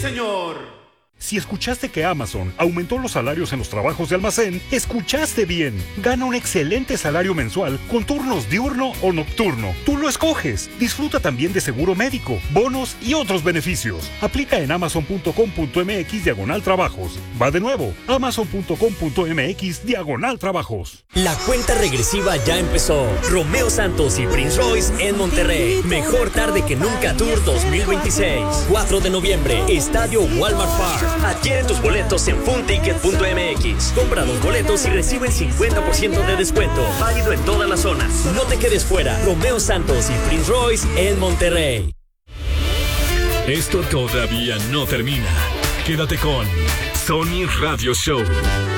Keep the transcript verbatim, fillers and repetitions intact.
señor! Si escuchaste que Amazon aumentó los salarios en los trabajos de almacén, escuchaste bien. Gana un excelente salario mensual con turnos diurno o nocturno. Tú lo escoges. Disfruta también de seguro médico, bonos y otros beneficios. Aplica en amazon.com.mx diagonal trabajos. Va de nuevo, amazon.com.mx diagonal trabajos. La cuenta regresiva ya empezó. Romeo Santos y Prince Royce en Monterrey. Mejor tarde que nunca Tour dos mil veintiséis. cuatro de noviembre, Estadio Walmart Park. Adquiere tus boletos en funticket punto m x. Compra los boletos y recibe el cincuenta por ciento de descuento. Válido en todas las zonas. No te quedes fuera. Romeo Santos y Prince Royce en Monterrey. Esto todavía no termina. Quédate con Sony Radio Show.